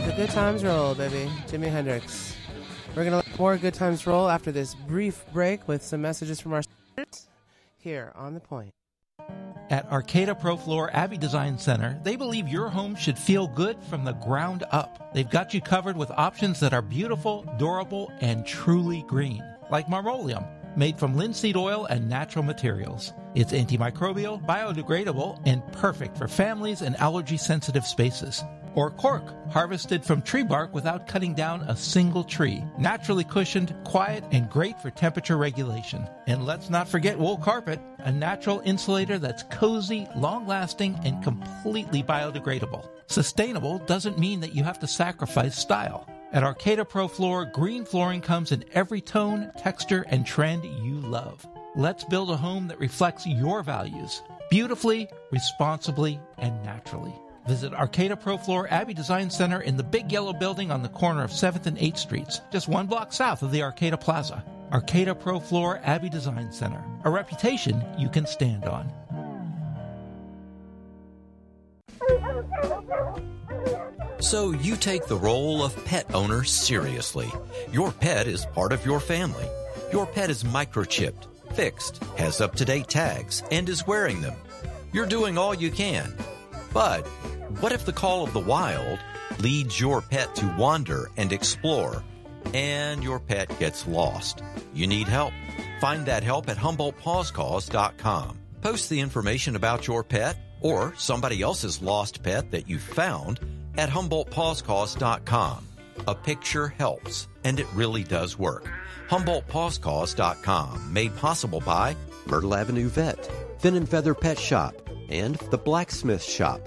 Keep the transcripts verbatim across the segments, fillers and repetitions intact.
The good times roll, baby. Jimi Hendrix. We're going to let more good times roll after this brief break with some messages from our sponsors here on The Point. At Arcata ProFloor Abbey Design Center, they believe your home should feel good from the ground up. They've got you covered with options that are beautiful, durable, and truly green, like Marmolium, made from linseed oil and natural materials. It's antimicrobial, biodegradable, and perfect for families and allergy-sensitive spaces. Or cork, harvested from tree bark without cutting down a single tree. Naturally cushioned, quiet, and great for temperature regulation. And let's not forget wool carpet, a natural insulator that's cozy, long-lasting, and completely biodegradable. Sustainable doesn't mean that you have to sacrifice style. At Arcata ProFloor, green flooring comes in every tone, texture, and trend you love. Let's build a home that reflects your values, beautifully, responsibly, and naturally. Visit Arcata ProFloor Abbey Design Center in the big yellow building on the corner of seventh and eighth Streets, just one block south of the Arcata Plaza. Arcata ProFloor Abbey Design Center, a reputation you can stand on. So you take the role of pet owner seriously. Your pet is part of your family. Your pet is microchipped, fixed, has up-to-date tags, and is wearing them. You're doing all you can. But what if the call of the wild leads your pet to wander and explore, and your pet gets lost? You need help. Find that help at Humboldt Paws Cause dot com. Post the information about your pet or somebody else's lost pet that you found at Humboldt Paws Cause dot com. A picture helps, and it really does work. Humboldt Paws Cause dot com, made possible by Myrtle Avenue Vet, Fin and Feather Pet Shop, and The Blacksmith Shop.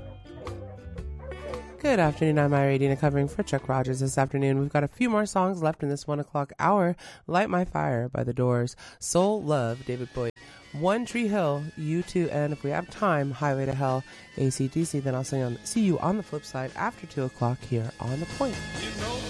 Good afternoon, I'm Ira Dina covering for Chuck Rogers this afternoon. We've got a few more songs left in this one o'clock hour. Light My Fire by The Doors, Soul Love, David Bowie, One Tree Hill, U two, and if we have time, Highway to Hell, A C D C. Then I'll see, on, see you on the flip side after two o'clock here on The Point. You know